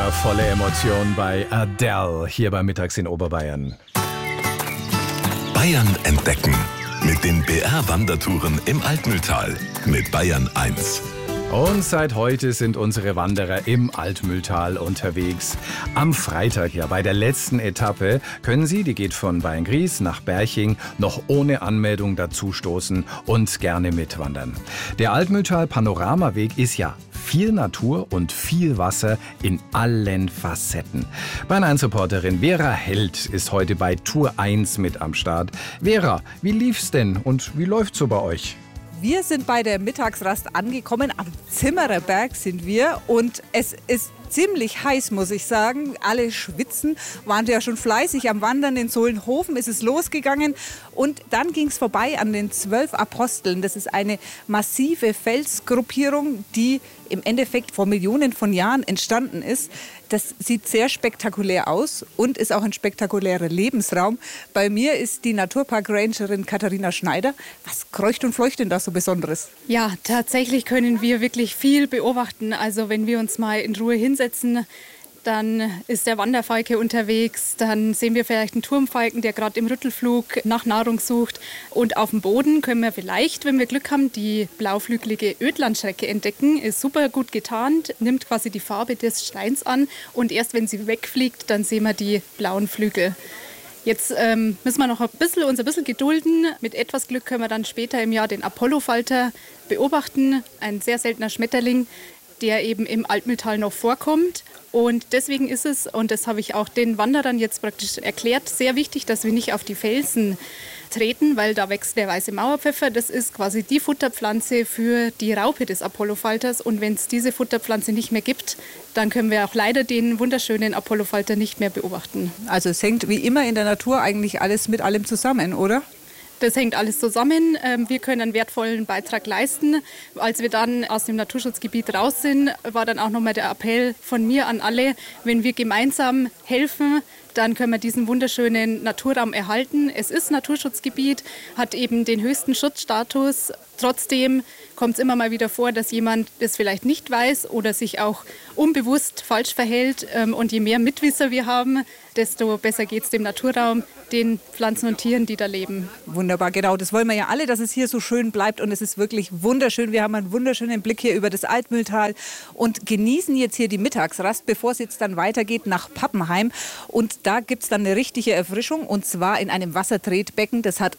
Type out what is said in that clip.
Wundervolle Emotion bei Adele hier bei Mittags in Oberbayern. Bayern entdecken mit den BR-Wandertouren im Altmühltal mit Bayern 1. Und seit heute sind unsere Wanderer im Altmühltal unterwegs. Am Freitag, ja, bei der letzten Etappe, können Sie, die geht von Beingries nach Berching, noch ohne Anmeldung dazustoßen und gerne mitwandern. Der Altmühltal-Panoramaweg ist ja viel Natur und viel Wasser in allen Facetten. Bayern 1-Reporterin Vera Held ist heute bei Tour 1 mit am Start. Vera, wie lief's denn und wie läuft's so bei euch? Wir sind bei der Mittagsrast angekommen. Am Zimmererberg sind wir und es ist ziemlich heiß, muss ich sagen. Alle schwitzen, waren ja schon fleißig am Wandern. In Sohlenhofen ist es losgegangen und dann ging es vorbei an den 12 Aposteln. Das ist eine massive Felsgruppierung, die im Endeffekt vor Millionen von Jahren entstanden ist. Das sieht sehr spektakulär aus und ist auch ein spektakulärer Lebensraum. Bei mir ist die Naturpark-Rangerin Katharina Schneider. Was kreucht und fleucht denn da so Besonderes? Ja, tatsächlich können wir wirklich viel beobachten. Also wenn wir uns mal in Ruhe hinsetzen, dann ist der Wanderfalke unterwegs, dann sehen wir vielleicht einen Turmfalken, der gerade im Rüttelflug nach Nahrung sucht. Und auf dem Boden können wir vielleicht, wenn wir Glück haben, die blauflügelige Ödlandschrecke entdecken. Ist super gut getarnt, nimmt quasi die Farbe des Steins an und erst wenn sie wegfliegt, dann sehen wir die blauen Flügel. Jetzt müssen wir noch uns ein bisschen gedulden. Mit etwas Glück können wir dann später im Jahr den Apollofalter beobachten. Ein sehr seltener Schmetterling, der eben im Altmühltal noch vorkommt. Und deswegen ist es, und das habe ich auch den Wanderern jetzt praktisch erklärt, sehr wichtig, dass wir nicht auf die Felsen treten, weil da wächst der weiße Mauerpfeffer. Das ist quasi die Futterpflanze für die Raupe des Apollofalters. Und wenn es diese Futterpflanze nicht mehr gibt, dann können wir auch leider den wunderschönen Apollofalter nicht mehr beobachten. Also es hängt wie immer in der Natur eigentlich alles mit allem zusammen, oder? Das hängt alles zusammen. Wir können einen wertvollen Beitrag leisten. Als wir dann aus dem Naturschutzgebiet raus sind, war dann auch nochmal der Appell von mir an alle, wenn wir gemeinsam helfen, dann können wir diesen wunderschönen Naturraum erhalten. Es ist Naturschutzgebiet, hat eben den höchsten Schutzstatus. Trotzdem kommt es immer mal wieder vor, dass jemand das vielleicht nicht weiß oder sich auch unbewusst falsch verhält. Und je mehr Mitwisser wir haben, desto besser geht es dem Naturraum, den Pflanzen und Tieren, die da leben. Wunderbar, genau. Das wollen wir ja alle, dass es hier so schön bleibt. Und es ist wirklich wunderschön. Wir haben einen wunderschönen Blick hier über das Altmühltal und genießen jetzt hier die Mittagsrast, bevor es jetzt dann weitergeht nach Pappenheim. Und da gibt es dann eine richtige Erfrischung und zwar in einem Wassertretbecken. Das hat